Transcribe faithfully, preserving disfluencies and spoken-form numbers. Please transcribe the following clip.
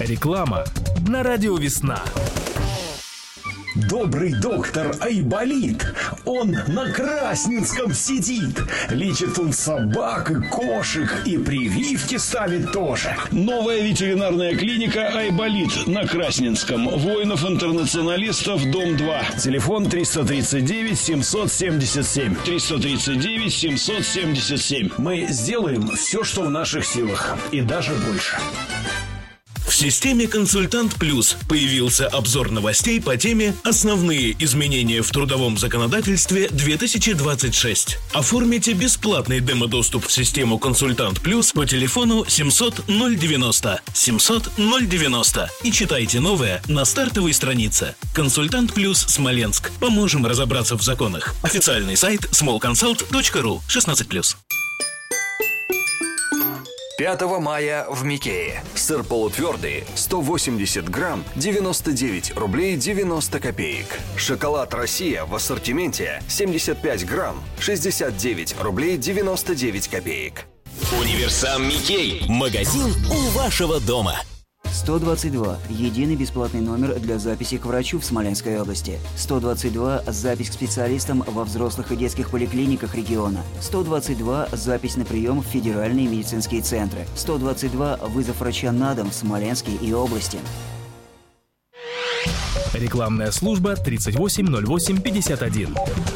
Реклама на радио «Весна». Добрый доктор Айболит, он на Красненском сидит. Лечит он собак и кошек, и прививки ставит тоже. Новая ветеринарная клиника Айболит на Красненском. Воинов-интернационалистов, дом два. Телефон триста тридцать девять семьсот семьдесят семь. триста тридцать девять семьсот семьдесят семь. Мы сделаем все, что в наших силах, и даже больше. В системе «Консультант Плюс» появился обзор новостей по теме «Основные изменения в трудовом законодательстве две тысячи двадцать шесть». Оформите бесплатный демо-доступ в систему «Консультант Плюс» по телефону семьсот ноль девяносто семьсот ноль девяносто и читайте новое на стартовой странице. «Консультант Плюс Смоленск». Поможем разобраться в законах. Официальный сайт смол консалт точка ру. шестнадцать плюс. пятого мая в Микее. Сыр полутвердый сто восемьдесят грамм девяносто девять рублей девяносто копеек. Шоколад «Россия» в ассортименте семьдесят пять грамм шестьдесят девять рублей девяносто девять копеек. Универсам Микей. Магазин у вашего дома. сто двадцать два. Единый бесплатный номер для записи к врачу в Смоленской области. сто двадцать два. Запись к специалистам во взрослых и детских поликлиниках региона. сто двадцать два. Запись на прием в федеральные медицинские центры. сто двадцать два. Вызов врача на дом в Смоленске и области. Рекламная служба тридцать восемь ноль восемь пятьдесят один.